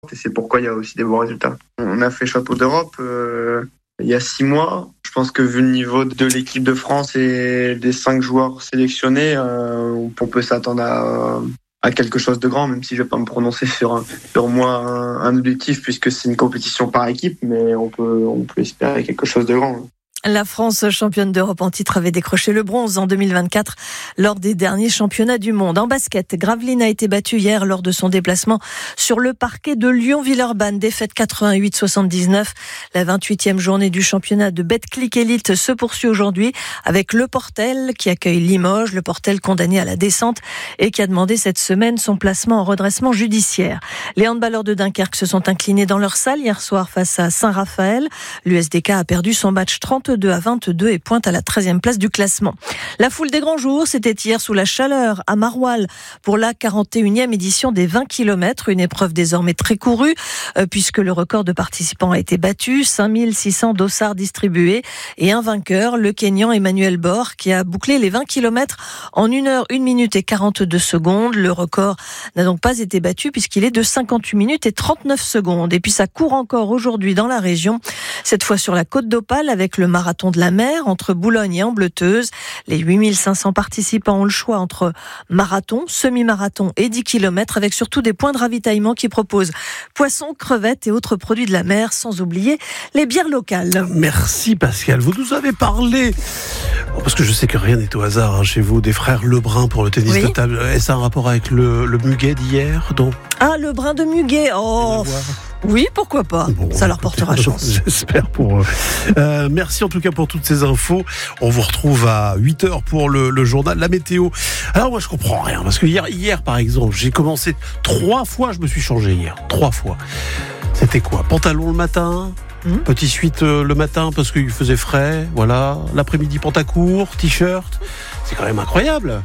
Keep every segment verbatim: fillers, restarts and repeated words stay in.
et c'est pourquoi il y a aussi des bons résultats. On a fait champion d'Europe euh, il y a six mois. Je pense que vu le niveau de l'équipe de France et des cinq joueurs sélectionnés, euh, on peut s'attendre à, à quelque chose de grand, même si je ne vais pas me prononcer sur, un, sur moi un, un objectif puisque c'est une compétition par équipe, mais on peut, on peut espérer quelque chose de grand. La France, championne d'Europe en titre, avait décroché le bronze en deux mille vingt-quatre lors des derniers championnats du monde. En basket, Gravelines a été battue hier lors de son déplacement sur le parquet de Lyon-Villeurbanne. Défaite quatre-vingt-huit soixante-dix-neuf. La vingt-huitième journée du championnat de Betclic Elite se poursuit aujourd'hui avec le Portel qui accueille Limoges. Le Portel condamné à la descente et qui a demandé cette semaine son placement en redressement judiciaire. Les handballeurs de Dunkerque se sont inclinés dans leur salle hier soir face à Saint-Raphaël. L'U S D K a perdu son match trente-deux à vingt-deux et pointe à la treizième place du classement. La foule des grands jours, c'était hier sous la chaleur à Maroilles pour la quarante et unième édition des vingt kilomètres, une épreuve désormais très courue euh, puisque le record de participants a été battu, cinq mille six cents dossards distribués et un vainqueur, le Kényan Emmanuel Bor, qui a bouclé les vingt kilomètres en une heure, une minute et quarante-deux secondes. Le record n'a donc pas été battu puisqu'il est de cinquante-huit minutes et trente-neuf secondes. Et puis ça court encore aujourd'hui dans la région, cette fois sur la Côte d'Opale avec le marathon de la mer entre Boulogne et Ambleteuse. Les huit mille cinq cents participants ont le choix entre marathon, semi-marathon et dix kilomètres avec surtout des points de ravitaillement qui proposent poissons, crevettes et autres produits de la mer, sans oublier les bières locales. Merci Pascal, vous nous avez parlé, parce que je sais que rien n'est au hasard hein, chez vous, des frères Lebrun pour le tennis oui. de table. Est-ce un rapport avec le, le muguet d'hier donc Ah, le brin de muguet, oh oui, pourquoi pas. Bon, ça leur portera chance. J'espère pour eux. Euh, merci en tout cas pour toutes ces infos. On vous retrouve à huit heures pour le, le journal. La météo. Alors moi je comprends rien. Parce que hier, hier par exemple, j'ai commencé trois fois, je me suis changé hier. Trois fois. C'était quoi ? Pantalon le matin, mmh. petit suite le matin parce qu'il faisait frais. Voilà. L'après-midi pantacourt, t-shirt. C'est quand même incroyable.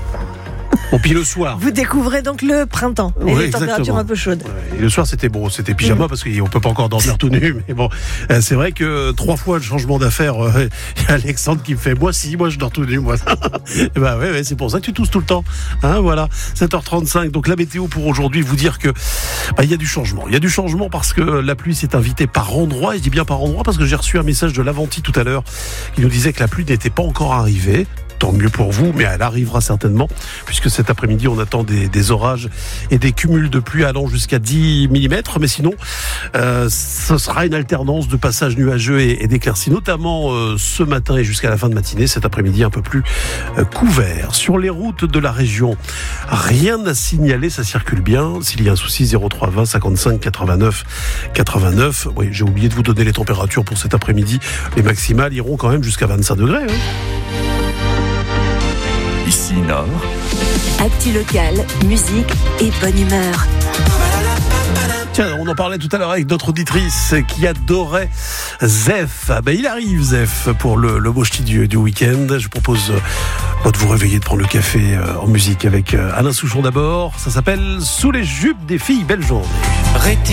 Bon, puis le soir. Vous découvrez donc le printemps et oui, les températures exactement. un peu chaudes. Ouais, et le soir, c'était bon, c'était pyjama mmh. parce qu'on peut pas encore dormir tout nu. Mais bon, euh, c'est vrai que trois fois le changement d'affaires, il euh, y a Alexandre qui me fait, moi si, moi je dors tout nu, moi. et ben ouais, ouais, c'est pour ça que tu tousses tout le temps. Hein, voilà, sept heures trente-cinq. Donc la météo pour aujourd'hui, vous dire que bah, il y a du changement. Il y a du changement parce que la pluie s'est invitée par endroits. Et je dis bien par endroits parce que j'ai reçu un message de l'Avanti tout à l'heure qui nous disait que la pluie n'était pas encore arrivée. Tant mieux pour vous, mais elle arrivera certainement, puisque cet après-midi, on attend des, des orages et des cumuls de pluie allant jusqu'à dix millimètres. Mais sinon, euh, ce sera une alternance de passages nuageux et, et d'éclaircies, notamment euh, ce matin et jusqu'à la fin de matinée. Cet après-midi, un peu plus euh, couvert. Sur les routes de la région, rien à signaler, ça circule bien. S'il y a un souci, zéro trois vingt cinquante-cinq quatre-vingt-neuf quatre-vingt-neuf. Oui, j'ai oublié de vous donner les températures pour cet après-midi. Les maximales iront quand même jusqu'à vingt-cinq degrés. Hein. Ici Nord. Actu locale, musique et bonne humeur. Tiens, on en parlait tout à l'heure avec notre auditrice qui adorait Zef. Ah ben, il arrive Zef pour le, le beau ch'ti du, du week-end. Je propose euh, de vous réveiller, de prendre le café euh, en musique avec euh, Alain Souchon d'abord. Ça s'appelle Sous les jupes des filles. Belle journée.